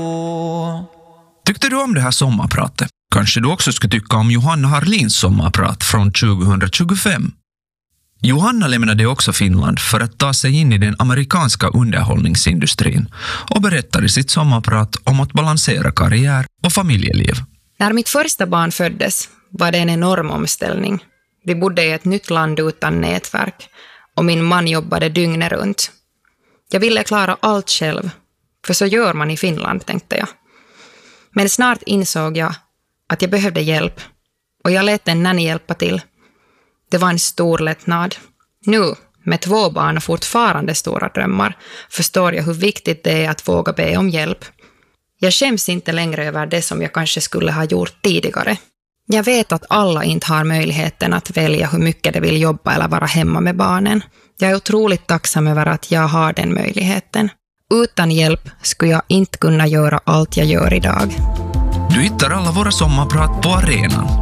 Tyckte du om det här sommarpratet? Kanske du också skulle tycka om Johanna Harlins sommarprat från 2025. Johanna lämnade också Finland för att ta sig in i den amerikanska underhållningsindustrin och berättar i sitt sommarprat om att balansera karriär och familjeliv. När mitt första barn föddes var det en enorm omställning. Vi bodde i ett nytt land utan nätverk och min man jobbade dygnet runt. Jag ville klara allt själv, för så gör man i Finland, tänkte jag. Men snart insåg jag att jag behövde hjälp och jag lät en nanny hjälpa till. Det var en stor lättnad. Nu, med 2 barn och fortfarande stora drömmar, förstår jag hur viktigt det är att våga be om hjälp. Jag skäms inte längre över det som jag kanske skulle ha gjort tidigare. Jag vet att alla inte har möjligheten att välja hur mycket de vill jobba eller vara hemma med barnen. Jag är otroligt tacksam över att jag har den möjligheten. Utan hjälp skulle jag inte kunna göra allt jag gör idag. Du hittar alla våra sommarprat på arenan.